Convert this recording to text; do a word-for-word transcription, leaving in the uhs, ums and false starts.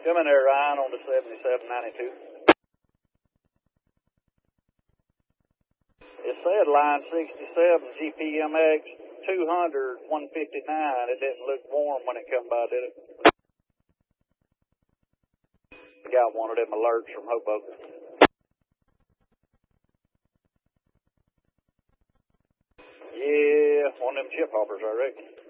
Come in there, Ryan, on the seventy-seven ninety-two. It said line sixty-seven, G P M X, two hundred, one fifty-nine. It didn't look warm when it come by, did it? Got one of them alerts from Hoboken. Yeah, one of them chip hoppers, I reckon.